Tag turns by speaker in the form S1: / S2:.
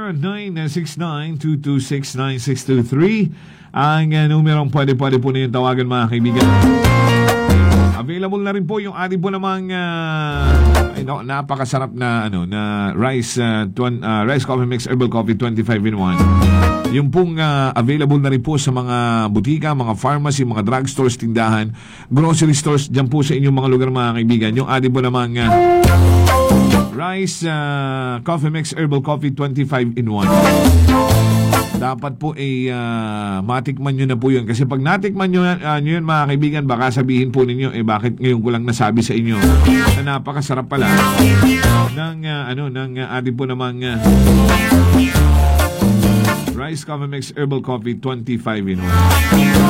S1: 0969-226-9623 ang numerong pwede po ninyong tawagan, mga kaibigan. Available na rin po yung ating po namang napakasarap na na rice coffee mix herbal coffee 25 in 1. Yung pong available na rin po sa mga butika, mga pharmacy, mga drugstores, tindahan, grocery stores dyan po sa inyong mga lugar, mga kaibigan. Yung ating po namang rice coffee mix herbal coffee 25 in 1. Dapat po matikman nyo na po yun. Kasi pag natikman nyo yun, mga kaibigan, baka sabihin po ninyo, bakit ngayon ko lang nasabi sa inyo na napakasarap pala ng ating po namang rice coffee mix herbal coffee 25 in 1.